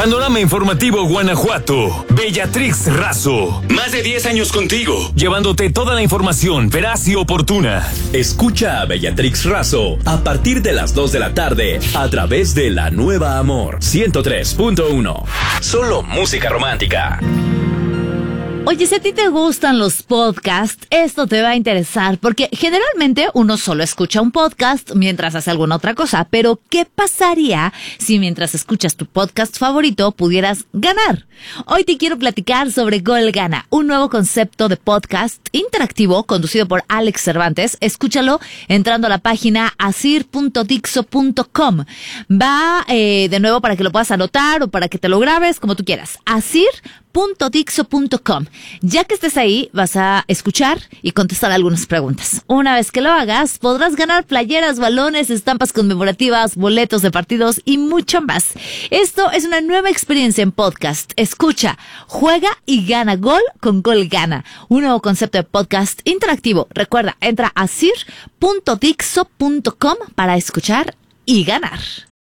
Panorama Informativo Guanajuato. Bellatrix Razo. Más de 10 años contigo, llevándote toda la información veraz y oportuna. Escucha a Bellatrix Razo a partir de las 2 de la tarde a través de La Nueva Amor 103.1. Solo música romántica. Oye, si a ti te gustan los podcasts, esto te va a interesar, porque generalmente uno solo escucha un podcast mientras hace alguna otra cosa, pero ¿qué pasaría si mientras escuchas tu podcast favorito pudieras ganar? Hoy te quiero platicar sobre Gol Gana, un nuevo concepto de podcast interactivo conducido por Alex Cervantes. Escúchalo entrando a la página asir.dixo.com. Va de nuevo para que lo puedas anotar o para que te lo grabes, como tú quieras. asir.dixo.com. Ya que estés ahí, vas a escuchar y contestar algunas preguntas. Una vez que lo hagas, podrás ganar playeras, balones, estampas conmemorativas, boletos de partidos y mucho más. Esto es una nueva experiencia en podcast. Escucha, juega y gana gol con Gol Gana. Un nuevo concepto de podcast interactivo. Recuerda, entra a asir.dixo.com para escuchar y ganar.